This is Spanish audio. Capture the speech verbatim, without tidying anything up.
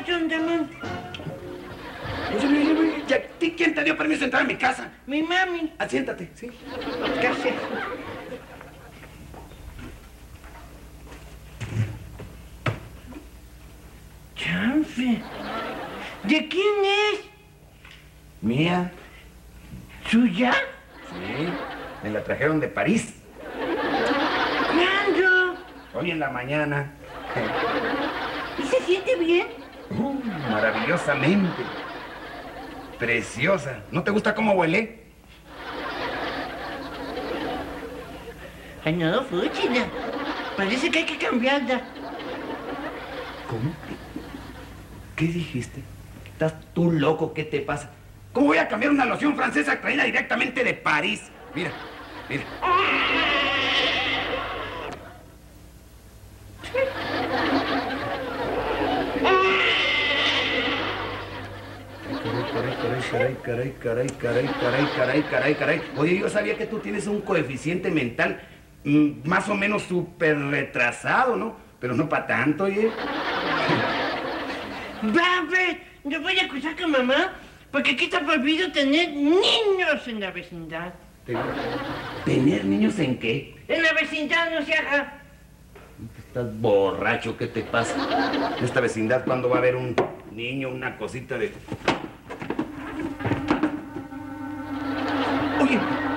pasó, Andamán? Oye, oye, oye, ¿quién te dio permiso de entrar a mi casa? Mi mami. Ah, siéntate, sí. Gracias. Chanfe. ¿De quién es? Mía. ¿Suya? Sí, me la trajeron de París. ¿Cuándo? Hoy en la mañana. ¿Y se siente bien? Uh, maravillosamente. Preciosa. ¿No te gusta cómo huele? Ay, no, fúchila. Parece que hay que cambiarla. ¿Cómo? ¿Qué dijiste? ¿Estás tú loco? ¿Qué te pasa? ¿Cómo voy a cambiar una loción francesa traída directamente de París? Mira, mira. Caray, caray, caray, caray, caray, caray, caray, caray. Oye, yo sabía que tú tienes un coeficiente mental mmm, más o menos súper retrasado, ¿no? Pero no para tanto, oye. ¡Babe! Yo voy a acusar con mamá porque aquí está prohibido tener niños en la vecindad. ¿Tener niños en qué? En la vecindad no se haga. Estás borracho, ¿qué te pasa? En esta vecindad, ¿cuándo va a haber un niño, una cosita de... Oye,